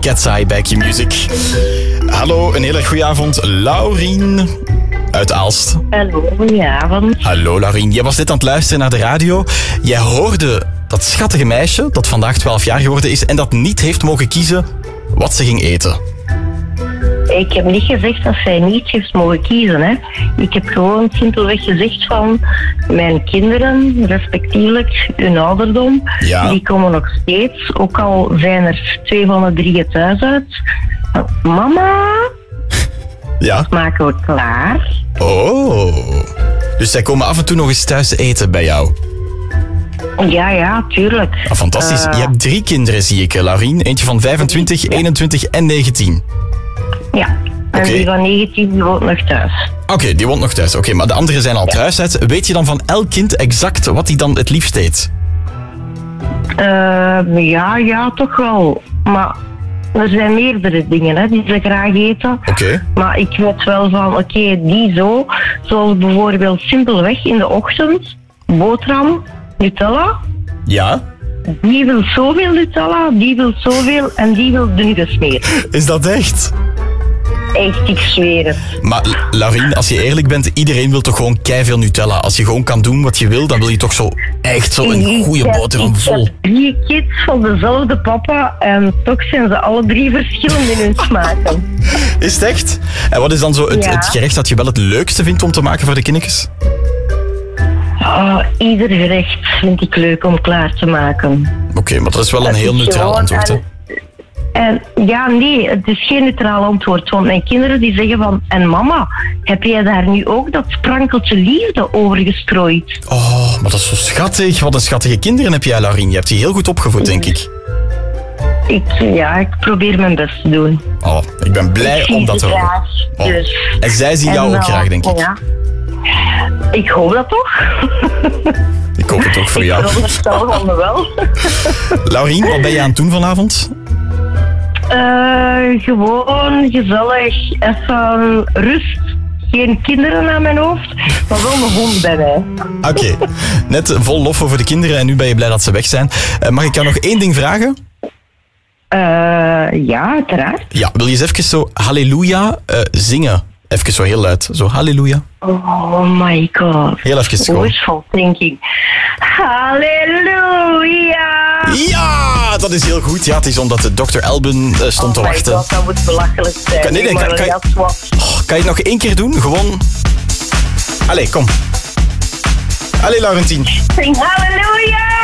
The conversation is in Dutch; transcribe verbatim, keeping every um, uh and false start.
Cat's Eye bij Q-Music. Hallo, een hele goede avond. Laurien uit Aalst. Hallo, goedenavond. Hallo Laurien, jij was net aan het luisteren naar de radio. Jij hoorde dat schattige meisje dat vandaag twaalf jaar geworden is en dat niet heeft mogen kiezen wat ze ging eten. Ik heb niet gezegd dat zij niet heeft mogen kiezen. Hè. Ik heb gewoon simpelweg gezegd van mijn kinderen, respectievelijk hun ouderdom, Ja. die komen nog steeds, ook al zijn er twee van de drieën thuis uit. Mama, Ja. maken we klaar? Oh. Dus zij komen af en toe nog eens thuis eten bij jou. Ja, ja, tuurlijk. Ah, fantastisch. Uh, Je hebt drie kinderen, zie ik, Laurien. Eentje van vijfentwintig, eenentwintig en negentien. Ja, en Oké. die van negentien die woont nog thuis. Oké, okay, die woont nog thuis. Oké, okay, maar de anderen zijn al thuis uit. Weet je dan van elk kind exact wat hij dan het liefst eet? Uh, ja, ja, toch wel. Maar er zijn meerdere dingen hè, die ze graag eten. Oké. Okay. Maar ik weet wel van, oké, okay, die zo. Zoals bijvoorbeeld simpelweg in de ochtend, boterham, Nutella. Ja. Die wil zoveel Nutella, die wil zoveel en die wil dun gesmeerd. Is dat echt? Echt, ik zweer het. Maar Laurien, als je eerlijk bent, iedereen wil toch gewoon keiveel Nutella. Als je gewoon kan doen wat je wil, dan wil je toch zo echt zo een goede boterham vol. Ik heb drie kids van dezelfde papa en toch zijn ze alle drie verschillend in hun smaken. Is het echt? En wat is dan zo het, Ja. het gerecht dat je wel het leukste vindt om te maken voor de kindertjes? Oh, ieder gerecht vind ik leuk om klaar te maken. Oké, okay, maar dat is wel een heel neutraal antwoord, hè? En ja, nee, het is geen neutraal antwoord. Want mijn kinderen die zeggen van... En mama, heb jij daar nu ook dat sprankeltje liefde over gestrooid? Oh, maar dat is zo schattig. Wat een schattige kinderen heb jij, Laurien. Je hebt die heel goed opgevoed, denk ik. Ik, ja, ik probeer mijn best te doen. Oh, ik ben blij ik om dat te horen. Oh. Dus. En zij zien jou en, ook uh, graag, denk ik. Ja. Ik hoop dat toch. Ik hoop het ook voor ik jou. Ik veronderstel van me wel. Laurien, wat ben je aan het doen vanavond? Uh, gewoon gezellig, even rust. Geen kinderen aan mijn hoofd, maar wel een hond bij mij. Oké, okay. Net vol lof over de kinderen en nu ben je blij dat ze weg zijn. Uh, mag ik jou nog één ding vragen? Uh, ja, uiteraard. Ja, wil je eens even zo halleluja uh, zingen? Even zo heel luid. Zo halleluja. Oh my god. Heel even gewoon. Wishful thinking. Halleluja. Ja, dat is heel goed. Ja, het is omdat de dokter Elben uh, stond oh te wachten. Oh my god, dat moet belachelijk zijn. Kan, nee, nee, kan, kan, je, oh, kan je het nog één keer doen? Gewoon... Allee, kom. Allee, Laurentien. Sing halleluja.